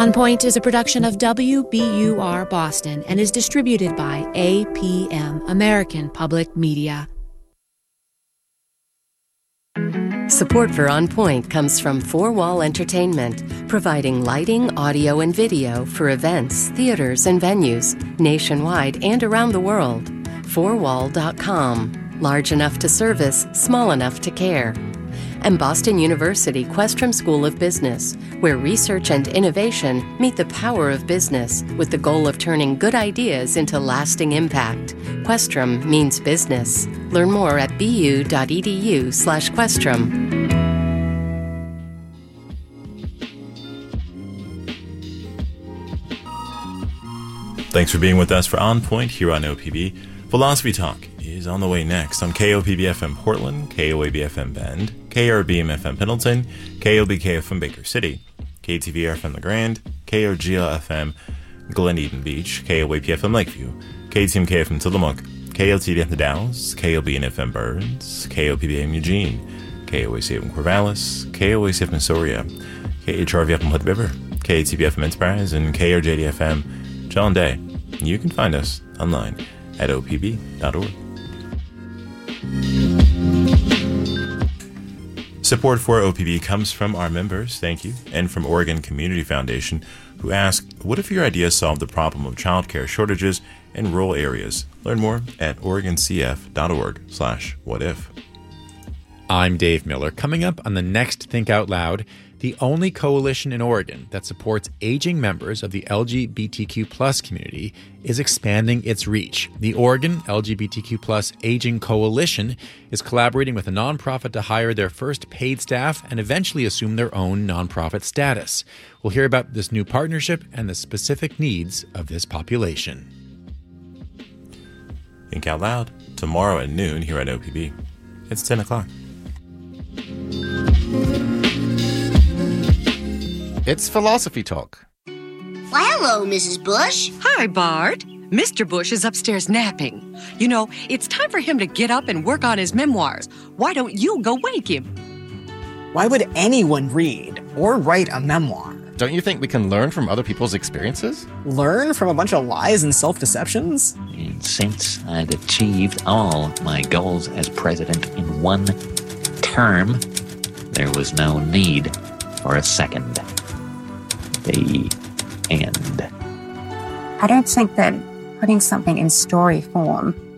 On Point is a production of WBUR Boston and is distributed by APM, American Public Media. Support for On Point comes from Four Wall Entertainment, providing lighting, audio, and video for events, theaters, and venues nationwide and around the world. Fourwall.com. Large enough to service, small enough to care. And Boston University Questrom School of Business, where research and innovation meet the power of business with the goal of turning good ideas into lasting impact. Questrom means business. Learn more at bu.edu/Questrom. Thanks for being with us for On Point here on OPB. Philosophy Talk is on the way next on KOPB-FM Portland, KOAB-FM Bend, KRBM-FM Pendleton, KOBK-FM Baker City, KTVR-FM La Grande, KOGL-FM Glen Eden Beach, KOAP-FM Lakeview, KTMK-FM Tillamook, KLTD-FM Dallas, KOBN-FM Burns, KOPB-FM Eugene, KOAC-FM Corvallis, KOAC-FM Soria, KHRV-FM Hood River, KTB-FM Enterprise, and KRJD-FM John Day. You can find us online at opb.org. Support for OPB comes from our members, thank you, and from Oregon Community Foundation, who ask, what if your ideas solve the problem of childcare shortages in rural areas? Learn more at oregoncf.org/whatif. I'm Dave Miller. Coming up on the next Think Out Loud, the only coalition in Oregon that supports aging members of the LGBTQ+ community is expanding its reach. The Oregon LGBTQ+ Aging Coalition is collaborating with a nonprofit to hire their first paid staff and eventually assume their own nonprofit status. We'll hear about this new partnership and the specific needs of this population. Think Out Loud, tomorrow at noon here at OPB. It's 10 o'clock. It's Philosophy Talk. Why, hello, Mrs. Bush. Hi, Bart. Mr. Bush is upstairs napping. You know, it's time for him to get up and work on his memoirs. Why don't you go wake him? Why would anyone read or write a memoir? Don't you think we can learn from other people's experiences? Learn from a bunch of lies and self-deceptions? Since I've achieved all my goals as president in one term, there was no need for a second. The end. I don't think that putting something in story form